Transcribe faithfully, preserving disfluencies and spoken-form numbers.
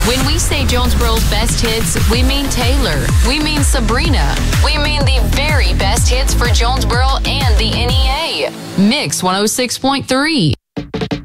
When we say Jonesboro's best hits, we mean Taylor. We mean Sabrina. We mean the very best hits for Jonesboro and the N E A. Mix one oh six point three.